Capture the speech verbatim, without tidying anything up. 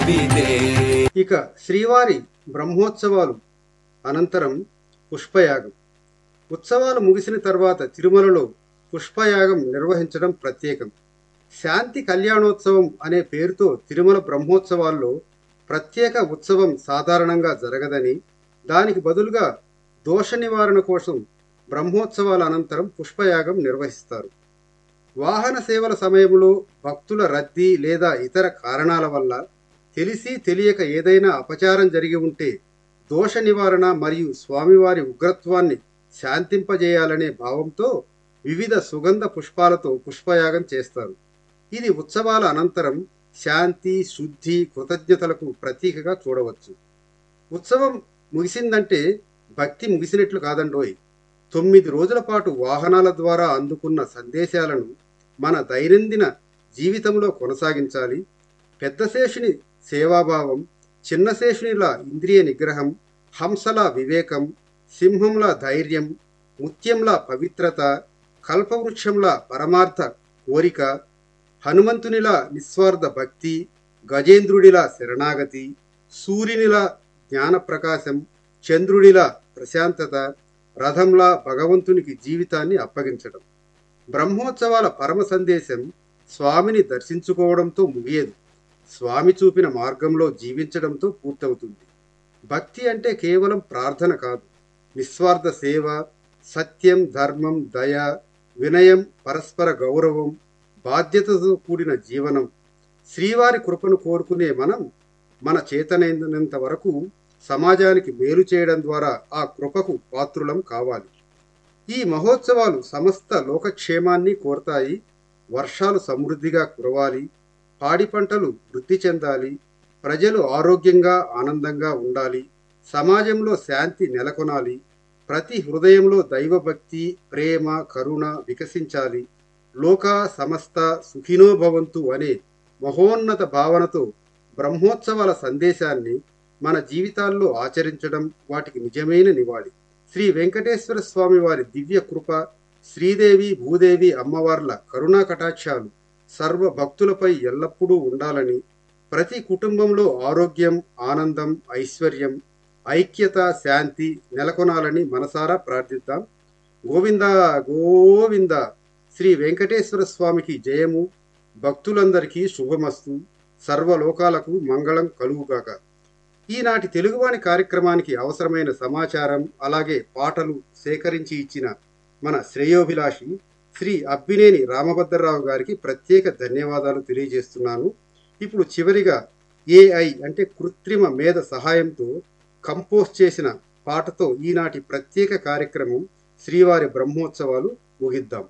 ఇక శ్రీవారి బ్రహ్మోత్సవాలు అనంతరం పుష్పయాగం. ఉత్సవాలు ముగిసిన తర్వాత తిరుమలలో పుష్పయాగం నిర్వహించడం ప్రత్యేకం. శాంతి కళ్యాణోత్సవం అనే పేరుతో తిరుమల బ్రహ్మోత్సవాల్లో ప్రత్యేక ఉత్సవం సాధారణంగా జరగదని, దానికి బదులుగా దోష నివారణ కోసం బ్రహ్మోత్సవాల అనంతరం పుష్పయాగం నిర్వహిస్తారు. వాహన సేవల సమయంలో భక్తుల రద్దీ లేదా ఇతర కారణాల వల్ల తెలిసి తెలియక ఏదైనా అపచారం జరిగి ఉంటే దోష నివారణ మరియు స్వామివారి ఉగ్రత్వాన్ని శాంతింపజేయాలనే భావంతో వివిధ సుగంధ పుష్పాలతో పుష్పయాగం చేస్తారు. ఇది ఉత్సవాల అనంతరం శాంతి, శుద్ధి, కృతజ్ఞతలకు ప్రతీకగా చూడవచ్చు. ఉత్సవం ముగిసిందంటే భక్తి ముగిసినట్లు కాదండోయ్. తొమ్మిది రోజుల పాటు వాహనాల ద్వారా అందుకున్న సందేశాలను మన దైనందిన జీవితంలో కొనసాగించాలి. పెద్దశేషుని సేవాభావం, చిన్నశేషునిలా ఇంద్రియ నిగ్రహం, హంసలా వివేకం, సింహంలా ధైర్యం, ముత్యంలా పవిత్రత, కల్పవృక్షంలా పరమార్థ కోరిక, హనుమంతునిలా నిస్వార్థ భక్తి, గజేంద్రుడిలా శరణాగతి, సూర్యునిలా జ్ఞానప్రకాశం, చంద్రుడిలా ప్రశాంతత, రథంలా భగవంతునికి జీవితాన్ని అప్పగించడం. బ్రహ్మోత్సవాల పరమ సందేశం స్వామిని దర్శించుకోవడంతో ముగియదు, స్వామి చూపిన మార్గంలో జీవించడంతో పూర్తవుతుంది. భక్తి అంటే కేవలం ప్రార్థన కాదు, నిస్వార్థ సేవ, సత్యం, ధర్మం, దయ, వినయం, పరస్పర గౌరవం, బాధ్యతతో కూడిన జీవనం. శ్రీవారి కృపను కోరుకునే మనం మన చేతనైనంత వరకు సమాజానికి మేలు చేయడం ద్వారా ఆ కృపకు పాత్రులం కావాలి. ఈ మహోత్సవాలు సమస్త లోకక్షేమాన్ని కోరతాయి. వర్షాలు సమృద్ధిగా కురవాలి, పాడి పంటలు వృద్ధి చెందాలి, ప్రజలు ఆరోగ్యంగా ఆనందంగా ఉండాలి, సమాజంలో శాంతి నెలకొనాలి, ప్రతి హృదయంలో దైవభక్తి, ప్రేమ, కరుణ వికసించాలి, లోకా సమస్త సుఖినో భవంతు అనే మహోన్నత భావనతో బ్రహ్మోత్సవాల సందేశాన్ని మన జీవితాల్లో ఆచరించడం వాటికి నిజమైన నివాళి. శ్రీ వెంకటేశ్వర స్వామి వారి దివ్య కృప, శ్రీదేవి భూదేవి అమ్మవార్ల కరుణా కటాక్షాలు సర్వ భక్తులపై ఎల్లప్పుడూ ఉండాలని, ప్రతి కుటుంబంలో ఆరోగ్యం, ఆనందం, ఐశ్వర్యం, ఐక్యత, శాంతి నెలకొనాలని మనసారా ప్రార్థిద్దాం. గోవింద గోవింద. శ్రీ వెంకటేశ్వర స్వామికి జయము. భక్తులందరికీ శుభమస్తు. సర్వలోకాలకు మంగళం కలుగుగాక. ఈనాటి తెలుగువాణి కార్యక్రమానికి అవసరమైన సమాచారం అలాగే పాటలు సేకరించి ఇచ్చిన మన శ్రేయోభిలాషి శ్రీ అబ్బినేని రామభద్రరావు గారికి ప్రత్యేక ధన్యవాదాలు తెలియజేస్తున్నాను. ఇప్పుడు చివరిగా ఏఐ అంటే కృత్రిమ మేధ సహాయంతో కంపోజ్ చేసిన పాటతో ఈనాటి ప్రత్యేక కార్యక్రమం శ్రీవారి బ్రహ్మోత్సవాలు ముగిద్దాం.